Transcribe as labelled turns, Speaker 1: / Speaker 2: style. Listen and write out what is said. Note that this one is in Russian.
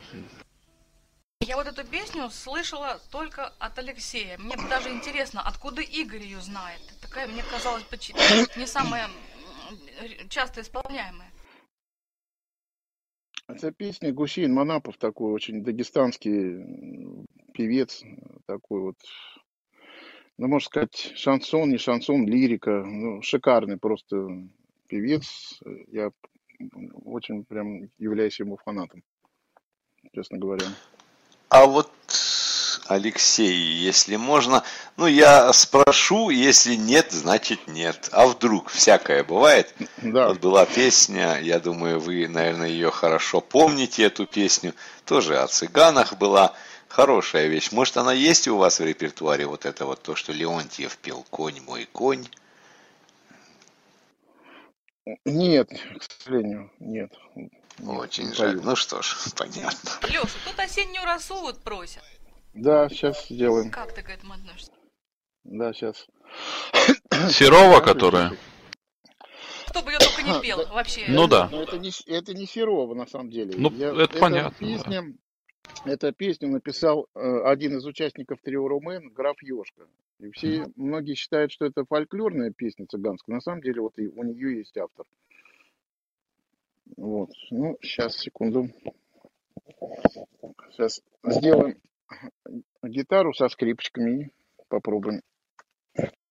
Speaker 1: Я вот эту песню слышала только от Алексея. Мне даже интересно, откуда Игорь ее знает. Такая, мне казалось бы, не самая часто исполняемая.
Speaker 2: Это песня Гусейн Манапов, такой очень дагестанский певец, такой вот, ну, можно сказать, шансон, не шансон, лирика, ну, шикарный просто певец. Я очень прям являюсь ему фанатом, честно говоря.
Speaker 3: А вот, Алексей, если можно, ну, я спрошу, если нет, значит нет. А вдруг? Всякое бывает.
Speaker 2: Да,
Speaker 3: Вот была песня, я думаю, вы, наверное, ее хорошо помните, эту песню. Тоже о цыганах была. Хорошая вещь. Может, она есть у вас в репертуаре, вот это вот то, что Леонтьев пел «Конь мой, конь».
Speaker 2: нет, к сожалению, нет, нет, не
Speaker 3: Очень жаль.
Speaker 2: пою.
Speaker 3: Ну что ж, понятно.
Speaker 1: Леша, тут осеннюю росу вот просят.
Speaker 2: Да, сейчас сделаем.
Speaker 1: Как ты к этому относишься?
Speaker 2: Да, сейчас.
Speaker 4: Серова,
Speaker 2: Покажи,
Speaker 4: которая?
Speaker 2: слушай.
Speaker 1: Чтобы ее только не
Speaker 2: Да,
Speaker 1: пел вообще.
Speaker 2: да
Speaker 4: Ну
Speaker 2: нет,
Speaker 4: да.
Speaker 2: но это не Серова на самом деле.
Speaker 4: Ну, это понятно, да.
Speaker 2: Эту песню написал один из участников трио Румен, граф Ёшка. И многие считают, что это фольклорная песня цыганская. На самом деле, вот и у нее есть автор. Вот. Ну, сейчас, секунду. Сейчас сделаем гитару со скрипочками и попробуем.